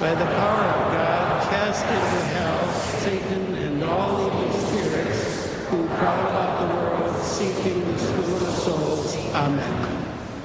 by the power of God, cast into hell Satan and all evil spirits who prowl about the world seeking the stealing of souls. Amen.